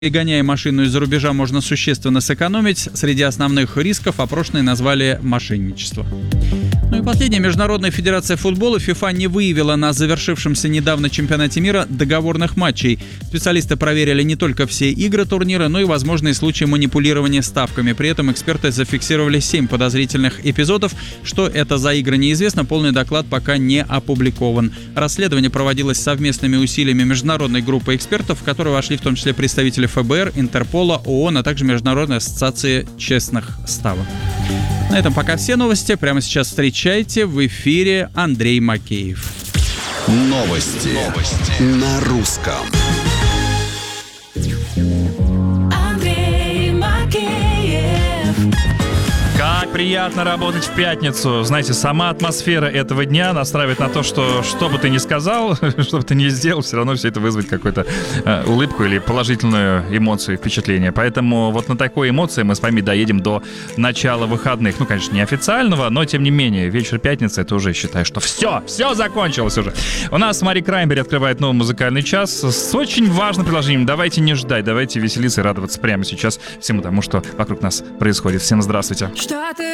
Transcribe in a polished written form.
Перегоняя машину из-за рубежа, можно существенно сэкономить. Среди основных рисков опрошенные назвали мошенничество. Ну и последняя. Международная федерация футбола ФИФА не выявила на завершившемся недавно чемпионате мира договорных матчей. Специалисты проверили не только все игры турнира, но и возможные случаи манипулирования ставками. При этом эксперты зафиксировали 7 подозрительных эпизодов. Что это за игры, неизвестно. Полный доклад пока не опубликован. Расследование проводилось совместными усилиями международной группы экспертов, в которую вошли в том числе представители ФБР, Интерпола, ООН, а также Международной ассоциации честных ставок. На этом пока все новости. Прямо сейчас встречайте в эфире Андрей Макеев. Новости на русском. Андрей Макеев. Как приятно работать в пятницу. Знаете, сама атмосфера этого дня настраивает на то, что бы ты ни сказал, что бы ты ни сделал, все равно все это вызовет какую-то улыбку или положительную эмоцию, впечатление. Поэтому вот на такой эмоции мы с вами доедем до начала выходных. Ну, конечно, не официального, но тем не менее, вечер пятницы, это уже считаю, что все закончилось уже. У нас Мари Краймбери открывает новый музыкальный час с очень важным предложением. Давайте не ждать, давайте веселиться и радоваться прямо сейчас всему тому, что вокруг нас происходит. Всем здравствуйте. Что ты